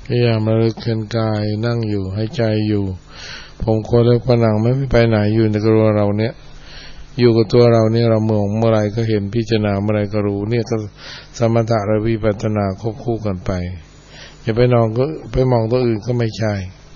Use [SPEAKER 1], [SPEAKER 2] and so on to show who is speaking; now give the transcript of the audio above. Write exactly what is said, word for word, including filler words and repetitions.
[SPEAKER 1] พยายามระลึกเห็นกายนั่งอยู่หายใจอยู่ผมโคเล็บผนังไม่ไปไหนอยู่ในตัวเราเนี่ยอยู่กับตัวเราเนี่ยเรามองเมื่อไรก็เห็นพิจารณาเมื่อไรก็รู้เนี่ยก็สมถะและวิปัสสนาควบคู่กันไปอย่าไปนอนก็ไปมองตัวอื่นก็ไม่ใช่